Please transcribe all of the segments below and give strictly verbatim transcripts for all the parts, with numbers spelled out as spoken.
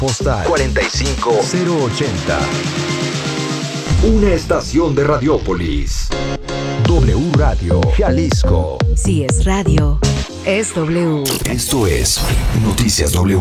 Postal cuarenta y cinco cero ochenta. Una estación de Radiópolis. W Radio Jalisco. Si es radio, es W. Esto es Noticias W.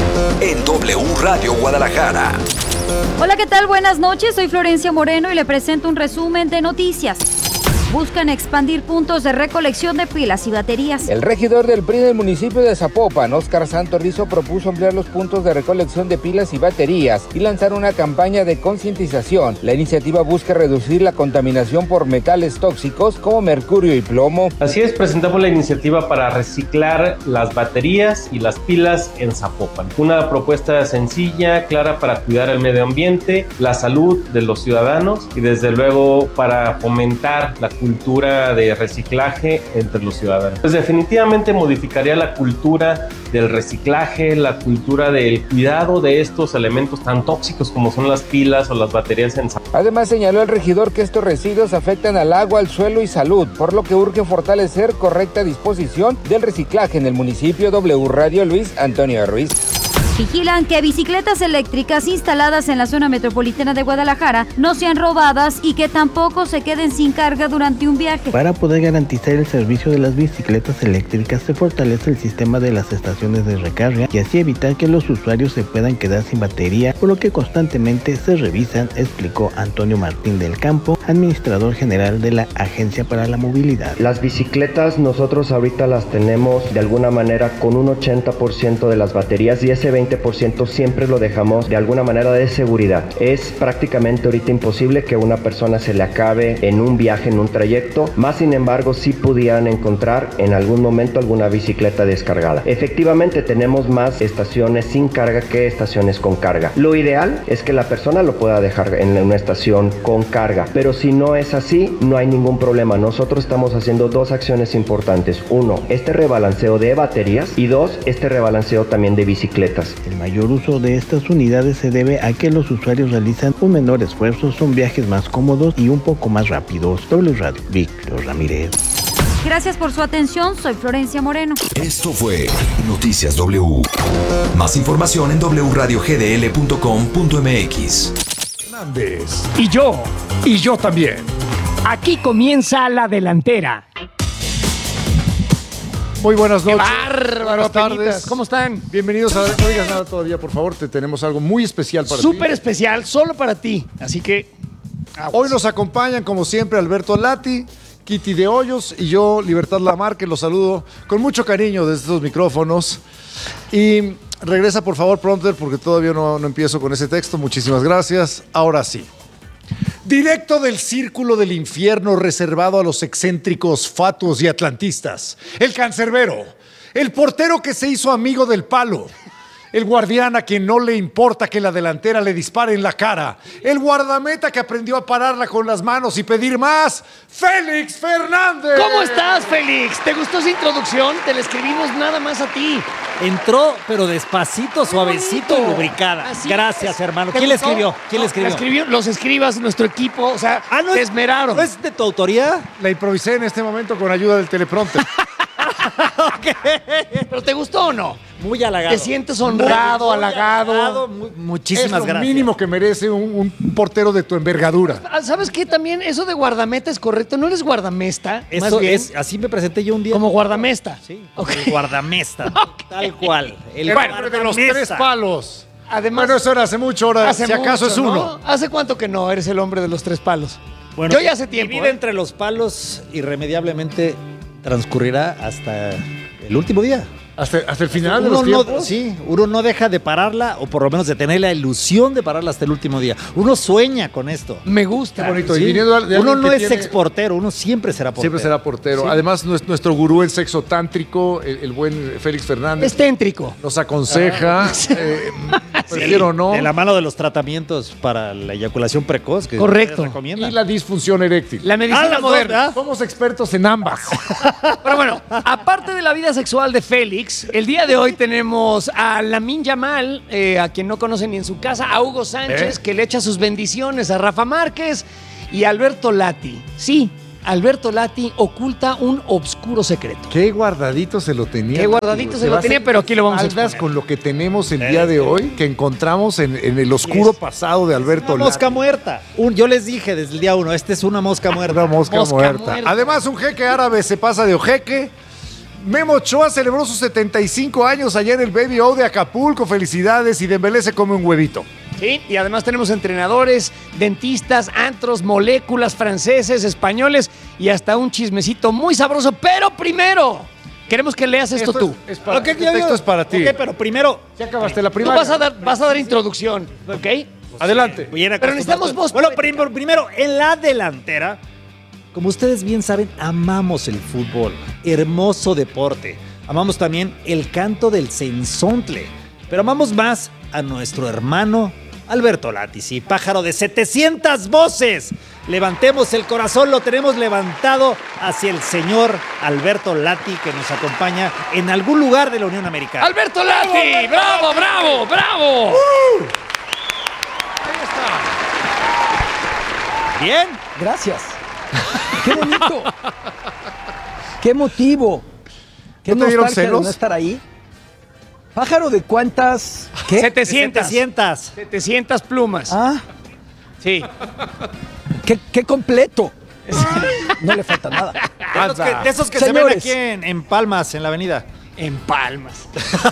En W Radio Guadalajara. Hola, ¿qué tal? Buenas noches, soy Florencia Moreno y le presento un resumen de noticias. Buscan expandir puntos de recolección de pilas y baterías. El regidor del P R I del municipio de Zapopan, Óscar Santo Rizo, propuso ampliar los puntos de recolección de pilas y baterías y lanzar una campaña de concientización. La iniciativa busca reducir la contaminación por metales tóxicos como mercurio y plomo. Así es, presentamos la iniciativa para reciclar las baterías y las pilas en Zapopan. Una propuesta sencilla, clara para cuidar el medio ambiente, la salud de los ciudadanos y desde luego para fomentar la cultura de reciclaje entre los ciudadanos. Pues definitivamente modificaría la cultura del reciclaje, la cultura del cuidado de estos elementos tan tóxicos como son las pilas o las baterías en Zapopan. Además señaló el regidor que estos residuos afectan al agua, al suelo y salud, por lo que urge fortalecer correcta disposición del reciclaje en el municipio. W Radio, Luis Antonio Ruiz. Vigilan que bicicletas eléctricas instaladas en la zona metropolitana de Guadalajara no sean robadas y que tampoco se queden sin carga durante un viaje. Para poder garantizar el servicio de las bicicletas eléctricas, se fortalece el sistema de las estaciones de recarga y así evitar que los usuarios se puedan quedar sin batería, por lo que constantemente se revisan, explicó Antonio Martín del Campo, administrador general de la Agencia para la Movilidad. Las bicicletas nosotros ahorita las tenemos de alguna manera con un ochenta por ciento de las baterías y ese veinte por ciento siempre lo dejamos de alguna manera de seguridad. Es prácticamente ahorita imposible que una persona se le acabe en un viaje, en un trayecto, más sin embargo sí pudieran encontrar en algún momento alguna bicicleta descargada. Efectivamente tenemos más estaciones sin carga que estaciones con carga. Lo ideal es que la persona lo pueda dejar en una estación con carga, pero si no es así, no hay ningún problema. Nosotros estamos haciendo dos acciones importantes. Uno, este rebalanceo de baterías y dos, este rebalanceo también de bicicletas. El mayor uso de estas unidades se debe a que los usuarios realizan un menor esfuerzo, son viajes más cómodos y un poco más rápidos. W Radio, Víctor Ramírez. Gracias por su atención, soy Florencia Moreno. Esto fue Noticias W. Más información en w radio g d l punto com punto m x. Hernández. Y yo, y yo también. Aquí comienza La Delantera. Muy buenas noches. ¡Qué bárbaro! Buenas tardes. Penitas. ¿Cómo están? Bienvenidos a... No digas nada todavía, por favor. Te tenemos algo muy especial para ti. Súper especial, solo para ti. Así que... aguas. Hoy nos acompañan, como siempre, Alberto Lati, Kitty de Hoyos y yo, Libertad Lamarque. Los saludo con mucho cariño desde estos micrófonos. Y regresa, por favor, prompter, porque todavía no, no empiezo con ese texto. Muchísimas gracias. Ahora sí. Directo del círculo del infierno reservado a los excéntricos, fatuos y atlantistas. El cancerbero, el portero que se hizo amigo del palo, el guardián a quien no le importa que la delantera le dispare en la cara, el guardameta que aprendió a pararla con las manos y pedir más, Félix Fernández. ¿Cómo estás, Félix? ¿Te gustó esa introducción? Te la escribimos nada más a ti. Entró, pero despacito, suavecito y lubricada. Así Gracias, es. hermano. ¿Te ¿Quién le gustó? escribió? ¿Quién No, le escribió? la escribió? Los escribas, nuestro equipo, o sea, Ah, ¿no se es- esmeraron. ¿No es de tu autoría? La improvisé en este momento con ayuda del teleprompter. ¿Pero te gustó o no? Muy halagado. ¿Te sientes honrado, Muy halagado? halagado, mu- Muchísimas Es lo gracias. mínimo que merece un, un portero de tu envergadura. Ah, ¿sabes qué? También eso de guardameta es correcto. ¿No eres guardamesta? Eso más bien, es, así me presenté yo un día. como guardamesta. Sí, Ok. el guardamesta. Tal cual. El El hombre de los guardamesta. tres palos. Además, Bueno, eso era hace mucho, ahora hace si acaso mucho, es uno. ¿no? ¿Hace cuánto que no eres el hombre de los tres palos? Bueno, Yo ya hace mi tiempo. vida ¿eh? entre los palos irremediablemente transcurrirá hasta el último día. Hasta, hasta el final de Uno los no, tiempos. sí, uno no deja de pararla, o por lo menos de tener la ilusión de pararla hasta el último día. Uno sueña con esto. Me gusta. Qué bonito. Sí. Y viniendo de Uno alguien no que es tiene- exportero, uno siempre será portero. Siempre será portero. Sí. Además, nues- nuestro gurú en sexo tántrico, el, el buen Félix Fernández, Es téntrico. nos aconseja. eh, prefiero no. De la mano de los tratamientos para la eyaculación precoz que Correcto. ustedes recomiendan. Y la disfunción eréctil. La medicina Ah, las dos, moderna. ¿verdad? Somos expertos en ambas. Pero bueno, aparte de la vida sexual de Félix, el día de hoy tenemos a Lamine Yamal, eh, a quien no conoce ni en su casa, a Hugo Sánchez, ¿Eh? que le echa sus bendiciones a Rafa Márquez y a Alberto Lati. Sí, Alberto Lati oculta un obscuro secreto. Qué guardadito se lo tenía. Qué guardadito se lo tenía, pero aquí lo vamos a exponer. Con lo que tenemos el día de hoy, que encontramos en, en el oscuro Yes. pasado de Alberto Una Lati. mosca muerta. Un, yo les dije desde el día uno, esta es una mosca muerta. Una mosca, Mosca muerta. muerta. Además, un jeque árabe se pasa de ojeque. Memo Ochoa celebró sus setenta y cinco años allá en el Baby O de Acapulco. Felicidades. Y Dembélé se come un huevito. Sí, y además tenemos entrenadores, dentistas, antros, moléculas, franceses, españoles y hasta un chismecito muy sabroso. Pero primero, queremos que leas esto, Esto tú. es, es para, Ok, este yo- texto es para ti. Ok, pero primero, Ya acabaste la Tú primaria. vas a dar, vas a dar introducción, ¿ok? Adelante. bien Pero necesitamos acostumbrados. voz Bueno, poética. prim- primero, en la delantera, como ustedes bien saben, amamos el fútbol. Hermoso deporte. Amamos también el canto del cenzontle. Pero amamos más a nuestro hermano Alberto Lati, sí, pájaro de setecientas voces. Levantemos el corazón, lo tenemos levantado hacia el señor Alberto Lati, que nos acompaña en algún lugar de la Unión Americana. ¡Alberto Lati! ¡Bravo, bravo, bravo! Bien. Gracias. Qué bonito. Qué motivo. Qué ¿No te dieron nostalgia de celos? no estar ahí. Pájaro de cuántas. ¿Qué? setecientas. setecientas. setecientas plumas. Ah, Sí. qué, qué completo. No le falta nada. De esos que, de esos que se ven Señores. aquí en, en Palmas, en la avenida. En palmas.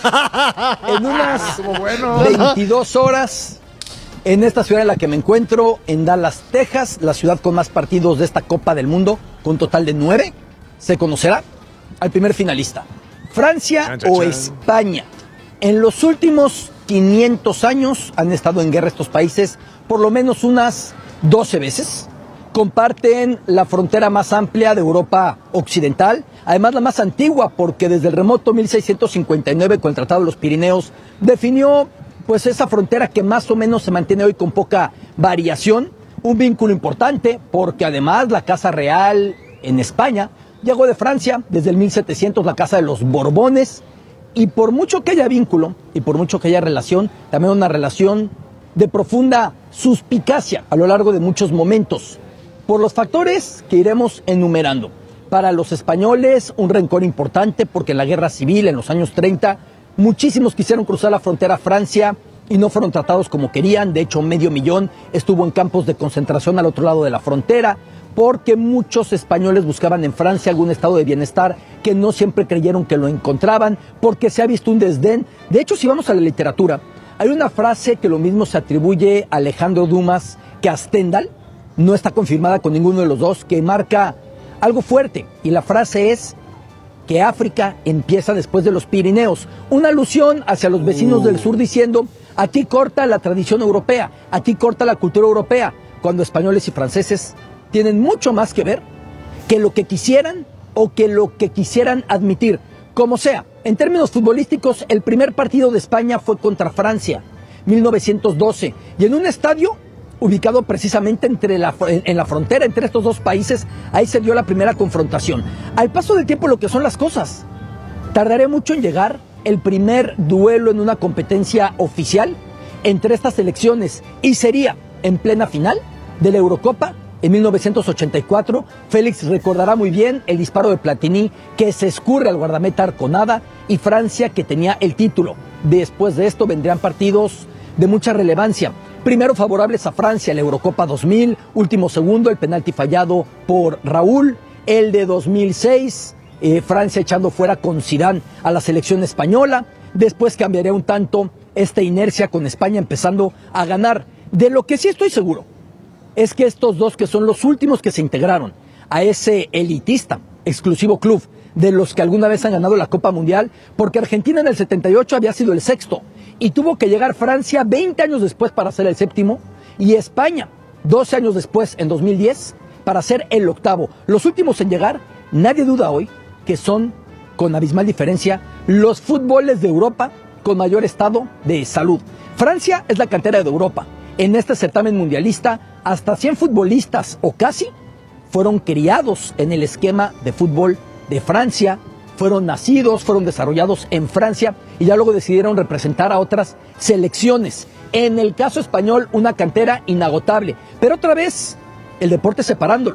En unas Estuvo bueno. veintidós horas, en esta ciudad en la que me encuentro, en Dallas, Texas, la ciudad con más partidos de esta Copa del Mundo, con total de nueve, se conocerá al primer finalista. Francia Chan, chan, o chan. España. En los últimos quinientos años han estado en guerra estos países por lo menos unas doce veces. Comparten la frontera más amplia de Europa Occidental, además la más antigua, porque desde el remoto mil seiscientos cincuenta y nueve, con el Tratado de los Pirineos, definió pues esa frontera que más o menos se mantiene hoy con poca variación. Un vínculo importante, porque además la Casa Real en España llegó de Francia, desde el mil setecientos, la Casa de los Borbones, y por mucho que haya vínculo, y por mucho que haya relación, también una relación de profunda suspicacia a lo largo de muchos momentos, por los factores que iremos enumerando. Para los españoles, un rencor importante porque en la guerra civil, en los años treinta, muchísimos quisieron cruzar la frontera a Francia y no fueron tratados como querían. De hecho, medio millón estuvo en campos de concentración al otro lado de la frontera, porque muchos españoles buscaban en Francia algún estado de bienestar que no siempre creyeron que lo encontraban, porque se ha visto un desdén. De hecho, si vamos a la literatura, hay una frase que lo mismo se atribuye a Alejandro Dumas que a Stendhal, no está confirmada con ninguno de los dos, que marca algo fuerte, y la frase es que África empieza después de los Pirineos, una alusión hacia los vecinos del sur diciendo: aquí corta la tradición europea, aquí corta la cultura europea, cuando españoles y franceses tienen mucho más que ver que lo que quisieran o que lo que quisieran admitir. Como sea, en términos futbolísticos, el primer partido de España fue contra Francia, mil novecientos doce, y en un estadio ubicado precisamente entre la, en la frontera entre estos dos países, ahí se dio la primera confrontación. Al paso del tiempo, lo que son las cosas, tardaré mucho en llegar el primer duelo en una competencia oficial entre estas selecciones, y sería en plena final de la Eurocopa en mil novecientos ochenta y cuatro. Félix recordará muy bien el disparo de Platini que se escurre al guardameta Arconada, y Francia, que tenía el título. Después de esto vendrían partidos de mucha relevancia. Primero favorables a Francia, la Eurocopa dos mil, último segundo, el penalti fallado por Raúl, el de dos mil seis, eh, Francia echando fuera con Zidane a la selección española. Después cambiaría un tanto esta inercia con España empezando a ganar. De lo que sí estoy seguro es que estos dos, que son los últimos que se integraron a ese elitista, exclusivo club de los que alguna vez han ganado la Copa Mundial, porque Argentina en el setenta y ocho había sido el sexto, y tuvo que llegar Francia veinte años después para ser el séptimo, y España doce años después, en dos mil diez, para ser el octavo. Los últimos en llegar, nadie duda hoy que son, con abismal diferencia, los fútboles de Europa con mayor estado de salud. Francia es la cantera de Europa. En este certamen mundialista, hasta cien futbolistas, o casi, fueron criados en el esquema de fútbol de Francia, fueron nacidos, fueron desarrollados en Francia, y ya luego decidieron representar a otras selecciones. En el caso español, una cantera inagotable, pero otra vez el deporte separándolos,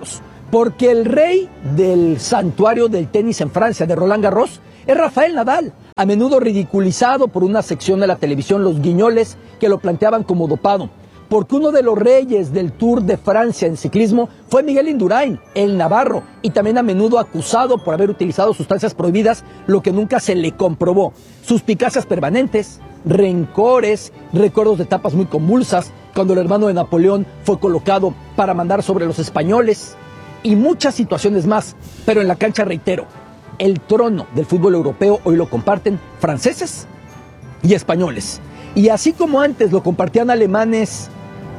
Porque el rey del santuario del tenis en Francia, de Roland Garros, es Rafael Nadal, a menudo ridiculizado por una sección de la televisión, Los Guiñoles, que lo planteaban como dopado. Porque uno de los reyes del Tour de Francia en ciclismo fue Miguel Indurain, el navarro, y también a menudo acusado por haber utilizado sustancias prohibidas, lo que nunca se le comprobó. Suspicacias permanentes, rencores, recuerdos de etapas muy convulsas, cuando el hermano de Napoleón fue colocado para mandar sobre los españoles, y muchas situaciones más. Pero en la cancha, reitero, el trono del fútbol europeo hoy lo comparten franceses y españoles. Y así como antes lo compartían alemanes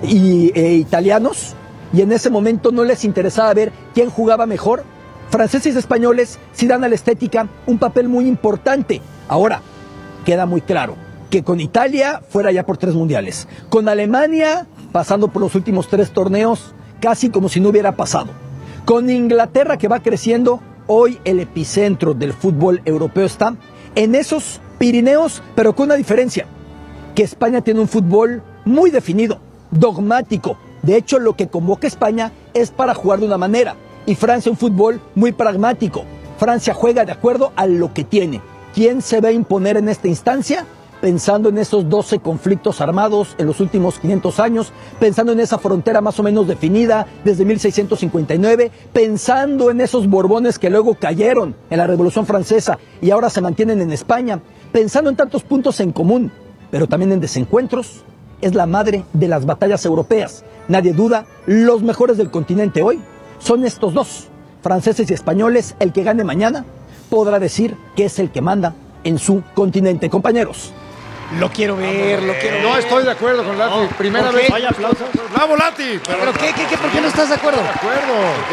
y e italianos, y en ese momento no les interesaba ver quién jugaba mejor, franceses y españoles sí dan a la estética un papel muy importante. Ahora, queda muy claro que con Italia fuera ya por tres mundiales, con Alemania pasando por los últimos tres torneos casi como si no hubiera pasado, con Inglaterra que va creciendo. Hoy el epicentro del fútbol europeo está en esos Pirineos, pero con una diferencia, que España tiene un fútbol muy definido, dogmático. De hecho, lo que convoca España es para jugar de una manera, y Francia un fútbol muy pragmático. Francia juega de acuerdo a lo que tiene. ¿Quién se va a imponer en esta instancia? Pensando en esos doce conflictos armados en los últimos quinientos años, pensando en esa frontera más o menos definida desde mil seiscientos cincuenta y nueve, pensando en esos Borbones que luego cayeron en la Revolución Francesa y ahora se mantienen en España, pensando en tantos puntos en común, pero también en desencuentros. Es la madre de las batallas europeas. Nadie duda, los mejores del continente hoy son estos dos, franceses y españoles. El que gane mañana podrá decir que es el que manda en su continente. Compañeros, lo quiero ver, lo quiero ver. No estoy de acuerdo con Lati. No, Primera ¿por qué? vez. Vaya aplausos. ¡Bravo, Lati! ¿Pero, ¿Pero qué, qué, qué? ¿Por qué no estás de acuerdo? De acuerdo.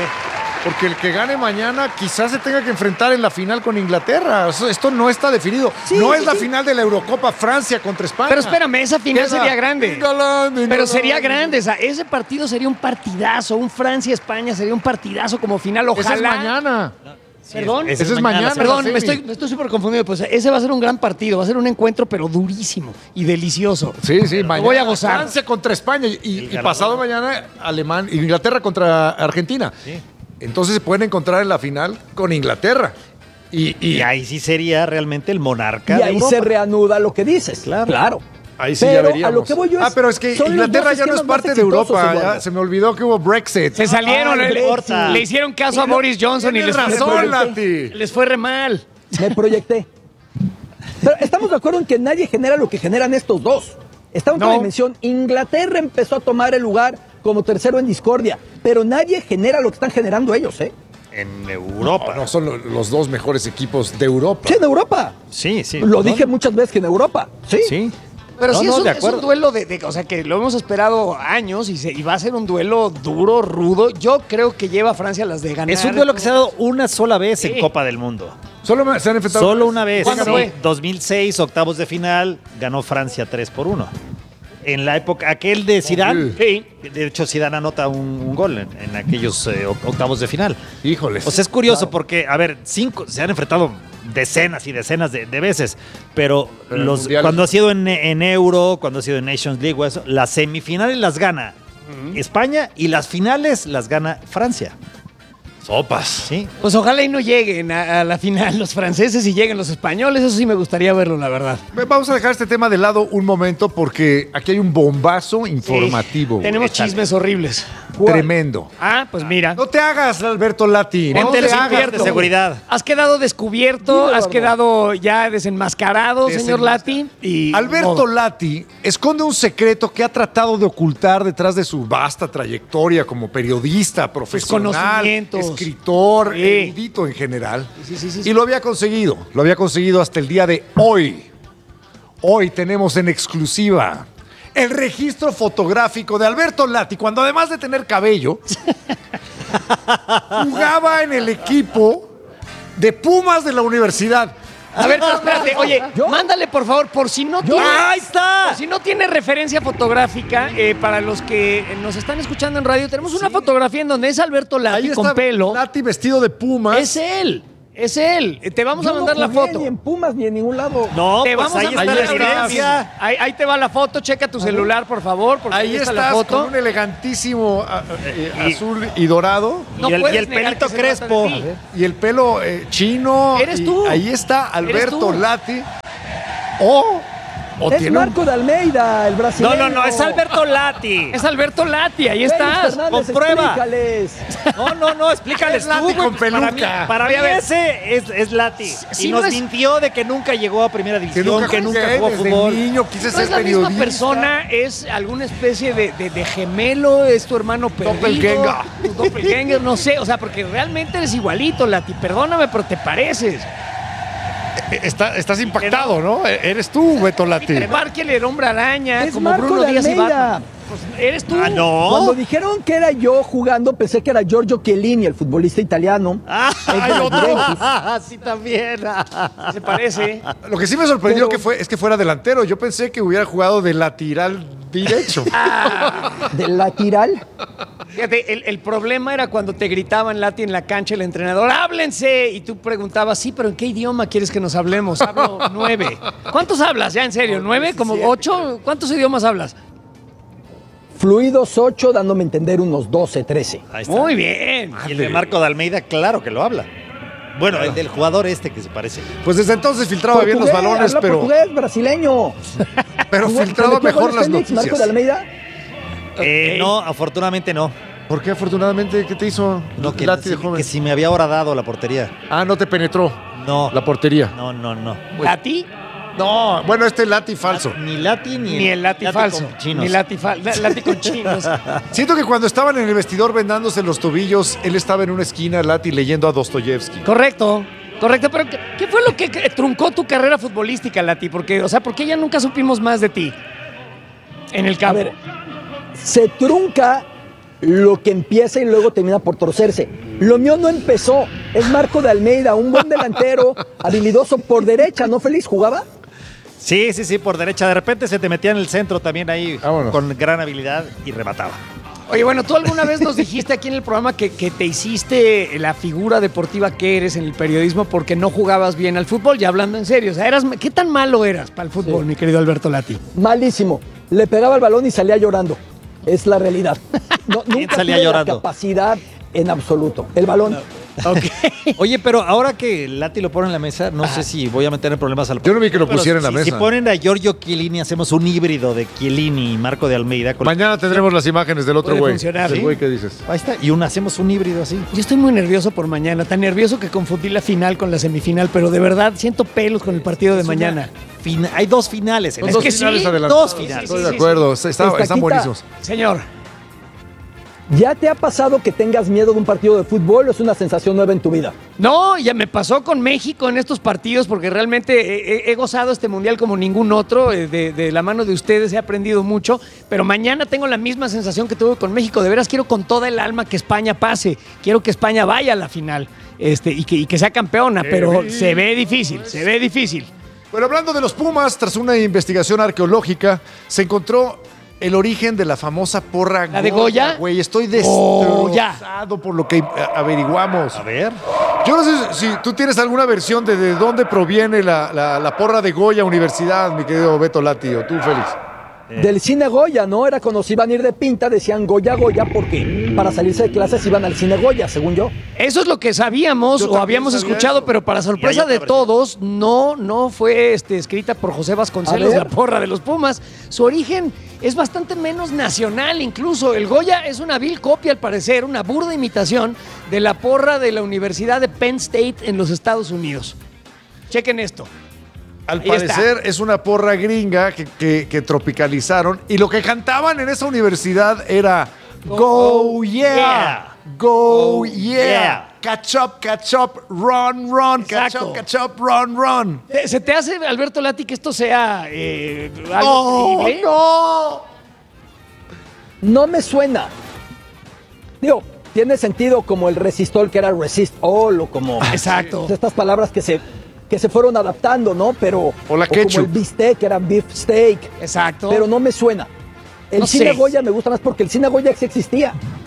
Porque el que gane mañana quizás se tenga que enfrentar en la final con Inglaterra. Esto no está definido. Sí, no sí, es la sí. final de la Eurocopa Francia contra España. Pero espérame, esa final Esa- sería grande. England, England. Pero sería grande, o sea, ese partido sería un partidazo, un Francia-España sería un partidazo como final, ojalá. Ese es mañana. Perdón. Ese es mañana. Perdón, la me semi. estoy me estoy súper confundido. Pues ese va a ser un gran partido, va a ser un encuentro, pero durísimo y delicioso. Sí, sí, Lo mañana. voy a gozar. Francia contra España y, y pasado mañana Alemania, Inglaterra contra Argentina. Entonces se pueden encontrar en la final con Inglaterra. Y, y- Y ahí sí sería realmente el monarca y de ahí Europa. se reannuda lo que dices. Claro. claro. ahí sí Pero ya veríamos. a lo que voy yo es, ah, pero es que son los Inglaterra dos ya no es esquemas más parte de exitosos, Europa. Eduardo. ya se me olvidó que hubo Brexit. Se salieron, Ay, le, importa. le hicieron caso a Boris Johnson y Tienes les razón, fue, Lati. les fue re mal. Me proyecté. Pero estamos de acuerdo en que nadie genera lo que generan estos dos. Está en otra No. dimensión. Inglaterra empezó a tomar el lugar como tercero en discordia, pero nadie genera lo que están generando ellos, ¿eh? En Europa. No, no son lo- los dos mejores equipos de Europa. Sí, en Europa. Sí, sí. Lo ¿no? dije muchas veces que en Europa. Sí. Sí. Pero No, sí no, es, un, de es un acuerdo. duelo de, de- o sea, que lo hemos esperado años y, se- y va a ser un duelo duro, rudo. Yo creo que lleva a Francia a las de ganar. Es un duelo que se ha dado una sola vez Sí. en Copa del Mundo. Solo me- se han enfrentado. Solo una vez. ¿Cuándo Sí. fue? dos mil seis, octavos de final, ganó Francia tres por uno. En la época, aquel de Zidane, Sí. de hecho Zidane anota un, un gol en, en aquellos eh, octavos de final. Híjoles. O sea, es curioso porque, a ver, cinco, se han enfrentado decenas y decenas de, de veces, pero, Pero en los, mundiales. cuando ha sido en, en Euro, cuando ha sido en Nations League o eso, las semifinales las gana España y las finales las gana Francia. Sopas. ¿Sí? Pues ojalá y no lleguen a, a la final los franceses y lleguen los españoles. Eso sí me gustaría verlo, la verdad. Vamos a dejar este tema de lado un momento porque aquí hay un bombazo informativo. Sí, tenemos Échale. chismes horribles. Tremendo. Ah, pues mira. No te hagas, Alberto Lati. No Ponte te el hagas. invierno. De seguridad. Has quedado descubierto, Dime, has Eduardo. quedado ya desenmascarado, señor Lati. Y Alberto modo. Lati esconde un secreto que ha tratado de ocultar detrás de su vasta trayectoria como periodista, profesional, conocimientos. escritor, Sí. erudito en general. Sí, sí, sí, sí. Y lo había conseguido. Lo había conseguido hasta el día de hoy. Hoy tenemos en exclusiva el registro fotográfico de Alberto Lati, cuando además de tener cabello, jugaba en el equipo de Pumas de la universidad. A ver, pero espérate, oye, mándale por favor, por si no tiene. ¡Ahí está! Por si no tiene referencia fotográfica, eh, para los que nos están escuchando en radio, tenemos una fotografía en donde es Alberto Lati Ahí con está pelo. Lati vestido de Pumas. Es él. Es él. Te vamos Yo a mandar no la jugué foto. Ni en Pumas ni en ningún lado. No, Te pues vamos ahí a está mandar la la evidencia. Ahí, ahí te va la foto. Checa tu celular, por favor, porque Ahí está estás la foto. con un elegantísimo a- eh, Y- azul y dorado. No y el, puedes y el negar pelito que se trata crespo. de ti. Y el pelo eh, chino. Eres y tú. Ahí está Eres Alberto tú. Lati. O, o Es tiene un- Marco de Almeida, el No, brasileño. no, no, es Alberto Lati. Es Alberto Lati, ahí Félix estás. Fernández, comprueba. explícales. No, no, no, explícales Es Lati tú, güey. con Para mí, peluca. para mí Oye, a ver. ese es, es Lati. si y no nos es- mintió de que nunca llegó a primera que división, nunca, que nunca jugué jugó desde fútbol. niño, quise No ser es la periodista. misma persona, es alguna especie de, de- de gemelo, es tu hermano perdido. Doppelganger. Tu doppelganger, no sé, o sea, porque realmente eres igualito, Lati, perdóname, pero te pareces. Eh, está- estás impactado, ¿no? Eh, Eres tú, Beto Lati. Parker el hombre araña, Es como Marco Bruno de Díaz y Almeida. Batman. Pues eres tú. Ah, no. Cuando dijeron que era yo jugando, pensé que era Giorgio Chiellini, el futbolista italiano. Ah, Es de la Juventus. sí, también. Se parece. Lo que sí me sorprendió Pero- que fue, es que fuera delantero. Yo pensé que hubiera jugado de lateral derecho. De lateral. Fíjate, el, el problema era cuando te gritaban Lati en la cancha el entrenador, ¡háblense! Y tú preguntabas, sí, pero ¿en qué idioma quieres que nos hablemos? Hablo nueve. ¿Cuántos hablas ya, en serio? ¿Nueve? ¿Como ocho? ¿Cuántos idiomas hablas? Fluidos ocho, dándome a entender unos doce, trece. Ahí está. Muy bien. Y el de Marco de Almeida, claro que lo habla. Bueno, el del jugador este que se parece. Pues desde entonces filtraba bien los Portugués, balones, habla pero, portugués, brasileño. pero Jugó- filtraba ¿le metió mejor goles las Félix, Marco de noticias. Almeida? Eh, no, afortunadamente no. ¿Por qué afortunadamente? ¿Qué te hizo No, que, Lati de si, joven? que si me había horadado la portería. Ah, no te penetró No. la portería. No, no, no. ¿Lati? No, bueno, este Lati falso. Ni Lati ni, Ni el Lati falso. con chinos. Ni Lati, fal- la- Lati con chinos. Siento que cuando estaban en el vestidor vendándose los tobillos, él estaba en una esquina, Lati, leyendo a Dostoyevsky. Correcto. Correcto, pero ¿qué, qué fue lo que que truncó tu carrera futbolística, Lati? Porque, o sea, ¿por qué ya nunca supimos más de ti en el A campo? ver, se trunca lo que empieza y luego termina por torcerse. Lo mío no empezó. Es Marco de Almeida, un buen delantero, habilidoso por derecha, ¿no, Félix? ¿Jugaba? Sí, sí, sí, por derecha. De repente se te metía en el centro también ahí Vámonos. con gran habilidad y remataba. Oye, bueno, tú alguna vez nos dijiste aquí en el programa que, que te hiciste la figura deportiva que eres en el periodismo porque no jugabas bien al fútbol, ya hablando en serio. O sea, eras, ¿qué tan malo eras para el fútbol, Sí. mi querido Alberto Lati? Malísimo. Le pegaba el balón y salía llorando. Es la realidad. No, ¿Quién nunca salía tuve llorando? la capacidad en absoluto. El balón. Oye, pero ahora que Lati lo pone en la mesa, no sé si voy a meter en problemas al Yo no vi que lo Pero pusiera en la si, mesa. Si ponen a Giorgio Chiellini, hacemos un híbrido de Chiellini y Marco de Almeida. Con Mañana tendremos las imágenes del otro Puede güey. funcionar, ¿El ¿sí? güey qué dices? Ahí está. Y un, hacemos un híbrido así. Yo estoy muy nervioso por mañana, tan nervioso que confundí la final con la semifinal, pero de verdad siento pelos con el partido de Es mañana. una fin- hay dos finales. En Son este- dos que sí, finales adelantados. dos finales. Estoy Sí, de sí, acuerdo. Está- están Estaquita. buenísimos. Señor, ¿Ya te ha pasado que tengas miedo de un partido de fútbol o es una sensación nueva en tu vida? no, ya me pasó con México en estos partidos porque realmente he, he- he gozado este mundial como ningún otro. eh, De, de la mano de ustedes he aprendido mucho, pero mañana tengo la misma sensación que tuve con México. De veras quiero con toda el alma que España pase. Quiero que España vaya a la final este, y, que, y que sea campeona, pero se ve difícil, se ve difícil. Bueno, hablando de los Pumas, tras una investigación arqueológica, se encontró el origen de la famosa porra ¿La de Goya? Güey, estoy Goya. destrozado por lo que eh, averiguamos. A ver. Yo no sé si tú tienes alguna versión de, de dónde proviene la, la- la porra de Goya Universidad, mi querido Beto Lati, o tú, Félix. Del cine Goya, ¿no? Era cuando se iban a ir de pinta, decían Goya, Goya, porque para salirse de clases iban al cine Goya, según yo. Eso es lo que sabíamos Yo o también habíamos sabía escuchado, eso. pero para sorpresa otra de versión. todos, no, no fue este, escrita por José Vasconcelos, A ver. la porra de los Pumas. Su origen es bastante menos nacional incluso. El Goya es una vil copia, al parecer, una burda imitación de la porra de la Universidad de Penn State en los Estados Unidos. Chequen esto. Al Ahí parecer es una porra gringa que, que- que tropicalizaron y lo que cantaban en esa universidad era Go, yeah, yeah. Go, Go, yeah. yeah. Catch up, catch up, run, run, catch Exacto. up, catch up, run, run. ¿Te- ¿Se te hace, Alberto Lati, que esto sea eh, algo ¡No, creíble? no! No me suena. Digo, tiene sentido como el resistol que era resist all o como Exacto. estas palabras que se, que se fueron adaptando, ¿no? Pero O la como ketchup. el bistec era beef steak. Exacto. Pero no me suena. El No cine sé. Goya me gusta más porque el cine Goya sí existía.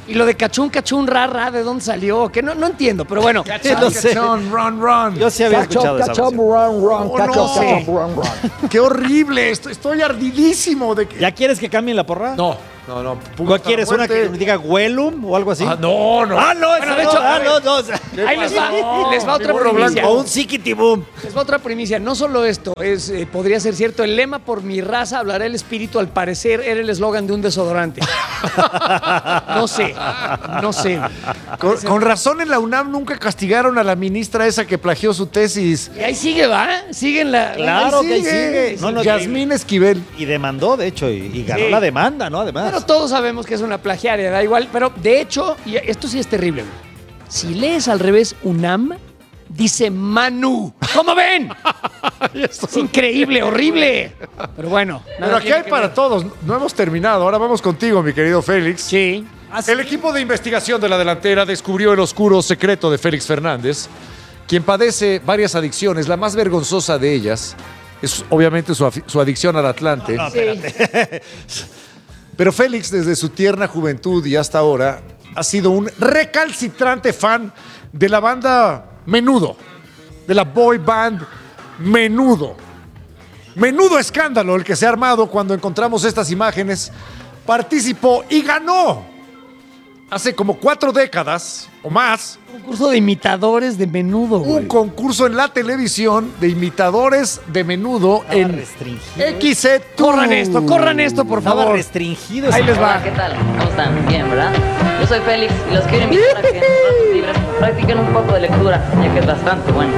Y lo de cachún, cachún, ra, ra, ¿de dónde salió? Que no, no entiendo, pero bueno. Cachón, No sé. cachón, run, run. Yo sí había escuchado esa Catch up, versión. run, run, Oh, catch no. up, catch up, run, run. Qué horrible, estoy, estoy ardidísimo de que... ¿Ya quieres que cambien la porra? No, no, no. ¿Cuál quieres? ¿Una que diga Huelum o algo así? Ah, no, no. Ah, no, Bueno, esa de no, hecho, ah, a ver. no, no, o sea, Ahí les va, No, les va otra mi burro primicia. o un Sikitibum. Les va otra primicia. No solo esto, es, eh, podría ser cierto. El lema "por mi raza hablará el espíritu", al parecer era el eslogan de un desodorante. No sé, no sé. Con, con razón en la UNAM nunca castigaron a la ministra esa que plagió su tesis. Y ahí sigue, ¿va? Siguen la... Claro Ahí que ahí sigue. No, no, Yasmín Esquivel. Y demandó, de hecho, y, y ganó Sí. la demanda, ¿no? Además. Pero todos sabemos que es una plagiaria, da igual. Pero de hecho, y esto sí es terrible, güey. Si lees al revés UNAM, dice Manu. ¿Cómo ven? Es increíble, horrible. Pero bueno. Pero nada aquí tiene hay que para ver. todos. No hemos terminado. Ahora vamos contigo, mi querido Félix. Sí. El equipo de investigación de la delantera descubrió el oscuro secreto de Félix Fernández, quien padece varias adicciones. La más vergonzosa de ellas es obviamente su, afi- su adicción al Atlante. No, Sí. espérate. Pero Félix, desde su tierna juventud y hasta ahora, ha sido un recalcitrante fan de la banda Menudo, de la boy band Menudo. Menudo escándalo el que se ha armado cuando encontramos estas imágenes. Participó y ganó hace como cuatro décadas o más Un concurso de imitadores de Menudo, güey. un concurso en la televisión de imitadores de Menudo Estaba en restringido. X Z. Corran esto, corran esto, por Estaba favor. restringido. Ahí ese- les va. Hola, ¿qué tal? ¿Cómo están? Bien, ¿verdad? Yo soy Félix y los quiero invitar a que en sus ratos libres practiquen un poco de lectura, ya que es bastante bueno.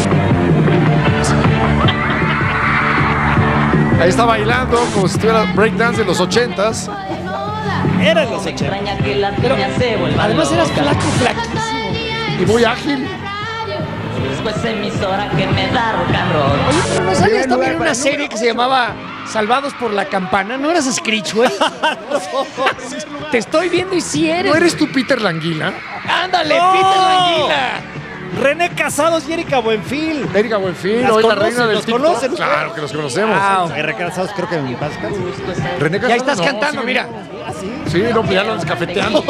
Ahí está bailando como si estuviera breakdance de los ochentas. Era en los Me ochenta. extraña que la niña se vuelva Además eras loca. flaco, flaquísimo. Y muy ágil. Después emisora que me da rock and roll. Oye, pero no sabías también una serie que se llamaba Salvados por la Campana. ¿No eras Screech, güey? Te estoy viendo y sí eres. ¿No eres tú Peter Languila? Ándale, ¡No! Peter Languila. René Casados y Erika Buenfil. Erika Buenfil, Las hoy la conocen, reina del los TikTok. conocen. Claro que los conocemos. Wow. René Casados creo que en paz descanse. René Ya Casados, estás no, cantando, sí, mira. Sí, no, pues ya lo descafeteando.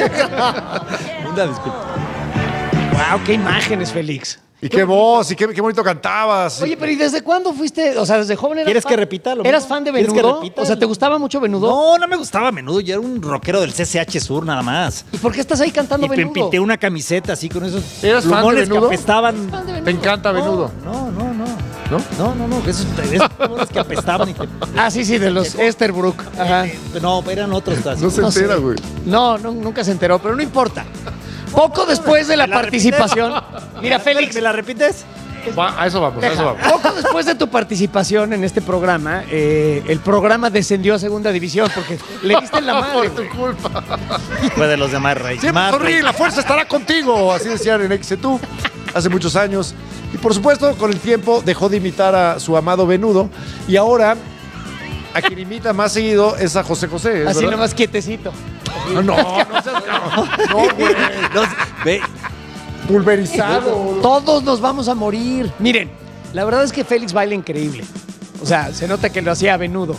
Una disculpa. Wow, qué imágenes, Félix. Y qué voz, y qué, qué bonito cantabas. Oye, pero ¿y desde cuándo fuiste? O sea, desde joven eras ¿Quieres fan? que repita lo ¿Eras mismo? fan de ¿Quieres que Menudo? repita? O sea, ¿te gustaba mucho Menudo? No, no me gustaba a menudo. Yo era un rockero del C C H Sur nada más. ¿Y por qué estás ahí cantando Y me Menudo? pinté una camiseta así con esos ¿Eras fan de plumones que Menudo? apestaban. Te encanta Menudo. No, no, no. ¿No? No, no, no. Esos, esos plumones que apestaban y te- Ah, sí, sí, de los Esterbrook. Ajá. No, eran otros. así. No se No sé. entera, güey. No, no, nunca se enteró, pero no importa. Poco después de la ¿Me la participación. Mira, Félix, ¿Me la repites? Va, a eso vamos, a eso vamos. poco después de tu participación en este programa, eh, el programa descendió a segunda división porque le diste en la madre. Por tu culpa. Fue de los demás Rey. Siempre Más sonríe, Rey. la fuerza estará contigo. Así decían en X tú hace muchos años. Y por supuesto, con el tiempo dejó de imitar a su amado Venudo. Y ahora, a quien imita más seguido es a José José. ¿es Así verdad? nomás quietecito. No, no, no seas cabrón. No, güey. Los- ve, Pulverizado. Todos nos vamos a morir. Miren, la verdad es que Félix baila increíble. O sea, se nota que lo hacía a Venudo.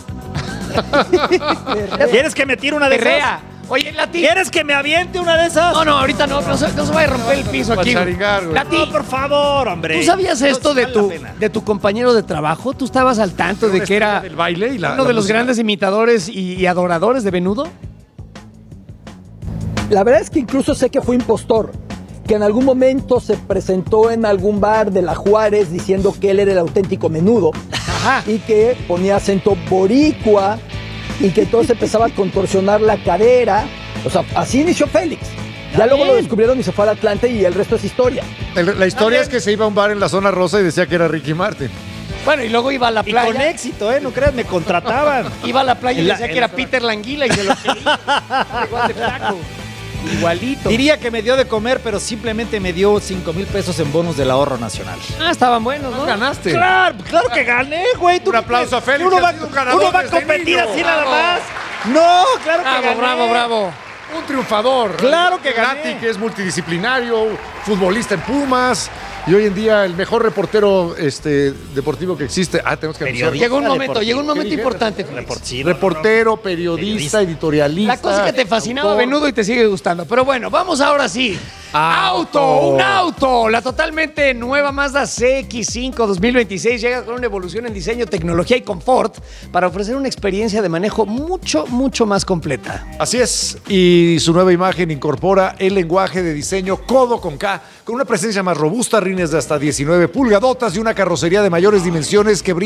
¿Quieres que me tire una de esas? Perrea. Oye, Lati. ¿Quieres que me aviente una de esas? No, no, ahorita no, no se, no se vaya a romper el piso aquí. güey. Pacharingar, güey. Lati, No, por favor, hombre. ¿tú sabías No esto de vale tu, la pena. de tu compañero de trabajo? ¿Tú estabas al tanto de que era del baile y la, uno la de los música. grandes imitadores y, y adoradores de Venudo? La verdad es que incluso sé que fue impostor, que en algún momento se presentó en algún bar de la Juárez diciendo que él era el auténtico Menudo Ajá. y que ponía acento boricua y que entonces empezaba a contorsionar la cadera. O sea, así inició Félix. Ya luego lo descubrieron y se fue al Atlante y el resto es historia. El- la historia es que se iba a un bar en la zona rosa y decía que era Ricky Martin. Bueno, y luego iba a la Y playa. con éxito, ¿eh? No creas, me contrataban. Iba a la playa y En la- decía en que era la- Peter Languila y se lo creía. Igual de flaco. Igualito. Diría que me dio de comer, pero simplemente me dio cinco mil pesos en bonos del ahorro nacional. Ah, estaban buenos, ¿no? Ganaste. Claro, claro que gané, güey. ¿Tú Un qué aplauso crees? a Félix, Uno que va, ha sido un ganador uno va a desde competir niño. así nada Bravo. más. No, claro que Bravo, gané. bravo, bravo. Un triunfador. Claro que gané. Gatti, que es multidisciplinario, futbolista en Pumas, Y hoy en día el mejor reportero este, deportivo que existe. Ah, tenemos que anunciar. Llegó un momento, deportivo. llegó un momento ¿Qué dije? importante. Félix. Deportivo, Reportero, no, no. periodista, Periodista. editorialista. La cosa que te fascinaba autor. Venudo y te sigue gustando. Pero bueno, vamos ahora sí. Auto. Auto, un auto. La totalmente nueva Mazda C X cinco dos mil veintiséis llega con una evolución en diseño, tecnología y confort para ofrecer una experiencia de manejo mucho, mucho más completa. Así es, y su nueva imagen incorpora el lenguaje de diseño codo con K, con una presencia más robusta, rines de hasta diecinueve pulgadotas y una carrocería de mayores dimensiones que brilla